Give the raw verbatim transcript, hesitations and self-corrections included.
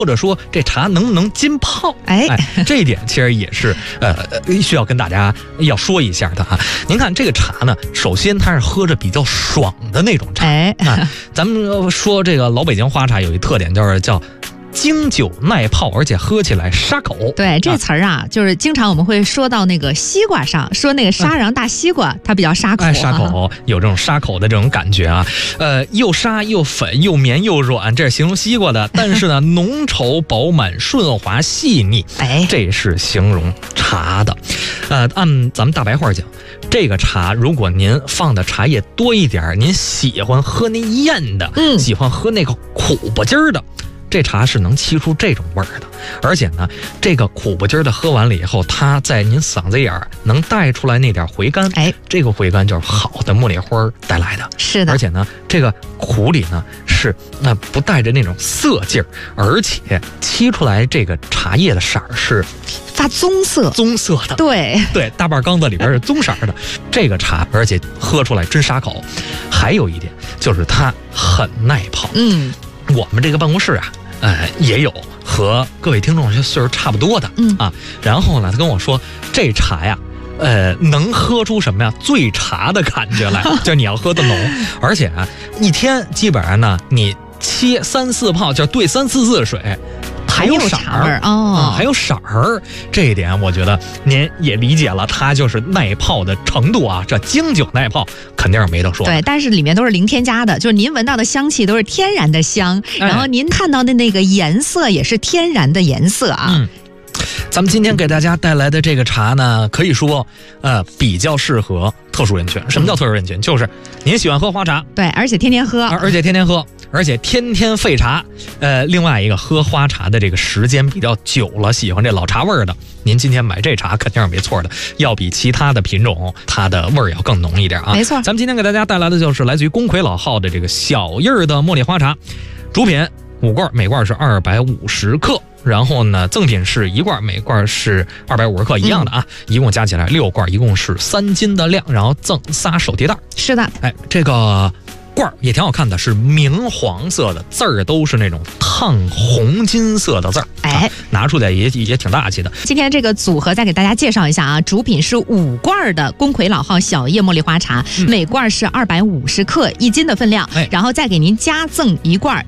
或者说这茶能不能浸泡？ 哎， 哎这一点其实也是呃需要跟大家要说一下的啊。您看这个茶呢，首先它是喝着比较爽的那种茶。 哎， 啊，咱们说这个老北京花茶有一特点，就是叫经久耐泡，而且喝起来沙口。 对这词儿啊，就是经常我们会说到那个西瓜上，说那个沙瓤大西瓜，它比较沙口、啊。 哎，沙口有这种沙口的这种感觉啊，呃，又沙又粉又绵又软，这是形容西瓜的。但是呢，浓稠饱满、顺滑细腻， 哎， 这是形容茶的。呃，按咱们大白话讲，这个茶如果您放的茶叶多一点，您喜欢喝那艳的， 嗯， 喜欢喝那个苦不劲儿的。这茶是能沏出这种味儿的，而且呢，这个苦不劲儿的喝完了以后，它在您嗓子眼儿能带出来那点回甘， 哎， 这个回甘就是好的茉莉花带来的。 是的， 而且呢，这个苦里呢是那、呃、不带着那种涩劲儿，而且沏出来这个茶叶的色儿是发棕色， 棕色的。 对对，大半缸子里边是棕色的。这个茶，而且喝出来真沙口。还有一点就是它很耐泡。 嗯， 我们这个办公室啊。呃，也有和各位听众岁数差不多的， 嗯啊，然后呢，他跟我说这茶呀，呃，能喝出什么呀？醉茶的感觉来，就是你要喝的浓，而且啊，一天基本上呢，你沏三四泡，就兑三四次水。还有色儿哦、 嗯，还有色儿，这一点我觉得您也理解了，它就是耐泡的程度啊，这经久耐泡肯定是没得说。 对，但是里面都是零添加的，就是您闻到的香气都是天然的香， 哎、 然后您看到的那个颜色也是天然的颜色啊。 嗯，咱们今天给大家带来的这个茶呢，可以说呃比较适合特殊人群。什么叫特殊人群？就是您喜欢喝花茶， 对，而且天天喝， 而而且天天喝。而且天天废茶，呃，另外一个喝花茶的这个时间比较久了，喜欢这老茶味儿的，您今天买这茶肯定是没错的，要比其他的品种它的味儿要更浓一点啊。 没错， 咱们今天给大家带来的就是来自于公魁老号的这个小叶儿的茉莉花茶，主品五罐，每罐是二百五十克。然后呢，赠品是一罐，每罐是二百五十克，一样的啊，嗯、一共加起来六罐，一共是三斤的量，然后赠仨手提袋。 是的， 哎，这个罐儿也挺好看的，是明黄色的，字儿都是那种烫红金色的字儿， 哎、 啊，拿出来也也挺大气的。 今天这个组合再给大家介绍一下啊，主品是五罐的公魁老号小叶茉莉花茶，嗯、每罐是二百五十克，一斤的分量， 哎， 然后再给您加赠一罐